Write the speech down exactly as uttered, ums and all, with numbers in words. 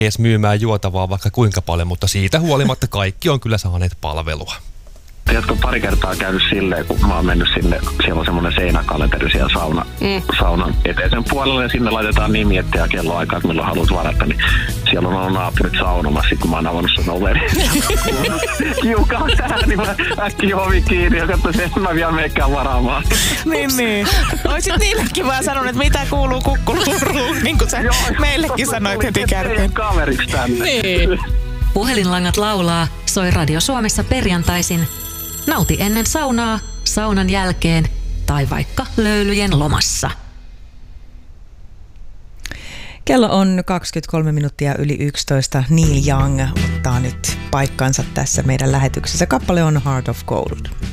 edes myymään juotavaa vaikka kuinka paljon, mutta siitä huolimatta kaikki on kyllä saaneet palvelua. Tiedätkö, pari kertaa käynyt silleen, kun mä oon mennyt sinne, siellä on semmoinen seinäkalenteri siellä sauna, mm. saunan eteisen puolella ja sinne laitetaan nimi, ja kelloaikaa, että milloin haluat varata, niin siellä on ollut naapurit saunomassa, kun mä oon avannut sen overi. Kiukaa tähän, niin mä äkkiä ovi kiinni ja katsoin, että mä vielä meikään varaamaan. niin, niin. Oisit niillekin vaan sanonut, että mitä kuuluu Kukkuluruun, niin kuin sä joo, meillekin sanoit heti kärkeen. Kaveriksi tänne. Niin. Puhelinlangat laulaa, soi Radio Suomessa perjantaisin. Nauti ennen saunaa, saunan jälkeen tai vaikka löylyjen lomassa. Kello on kaksikymmentäkolme minuuttia yli yksitoista. Neil Young ottaa nyt paikkansa tässä meidän lähetyksessä. Kappale on Heart of Gold.